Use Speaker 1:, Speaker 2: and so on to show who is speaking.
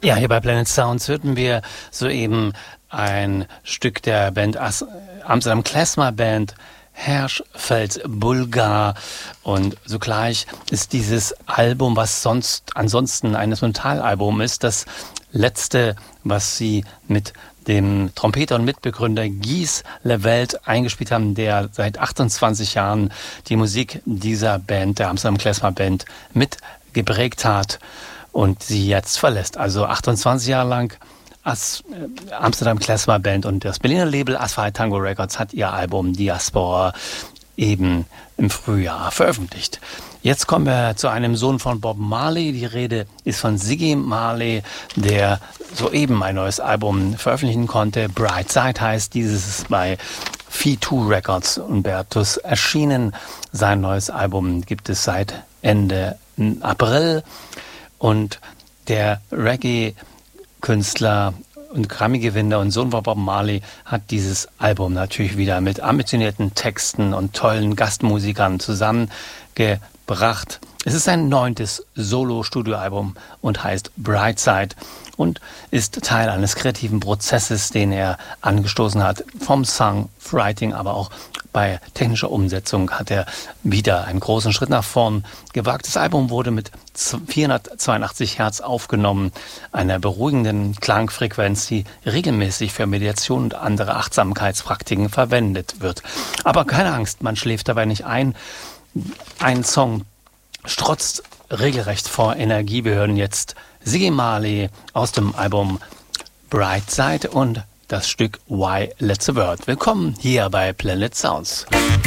Speaker 1: Ja, hier bei Planet Sounds hörten wir soeben ein Stück der Band Amsterdam Klezmer Band Herschfeld Bulgar, und sogleich ist dieses Album, was ansonsten ein Instrumentalalbum ist, das letzte, was sie mit dem Trompeter und Mitbegründer Guys Levelt eingespielt haben, der seit 28 Jahren die Musik dieser Band, der Amsterdam Klezmer Band, mitgeprägt hat und sie jetzt verlässt. Also 28 Jahre lang Amsterdam Klezmer Band, und das Berliner Label Asphalt Tango Records hat ihr Album Diaspora eben im Frühjahr veröffentlicht. Jetzt kommen wir zu einem Sohn von Bob Marley. Die Rede ist von Ziggy Marley, der soeben ein neues Album veröffentlichen konnte. Brightside heißt dieses, ist bei Fee2 Records Umbertus erschienen. Sein neues Album gibt es seit Ende April, und der Reggae-Künstler und Grammy-Gewinner und Sohn von Bob Marley hat dieses Album natürlich wieder mit ambitionierten Texten und tollen Gastmusikern zusammengebracht. Es ist sein 9. Solo-Studioalbum und heißt Brightside und ist Teil eines kreativen Prozesses, den er angestoßen hat. Vom Songwriting, aber auch bei technischer Umsetzung hat er wieder einen großen Schritt nach vorn gewagt. Das Album wurde mit 482 Hertz aufgenommen, einer beruhigenden Klangfrequenz, die regelmäßig für Meditation und andere Achtsamkeitspraktiken verwendet wird. Aber keine Angst, man schläft dabei nicht ein. Ein Song strotzt regelrecht vor Energie. Wir hören jetzt Ziggy Marley aus dem Album Brightside und das Stück Why Let's a Word. Willkommen hier bei Planet Sounds.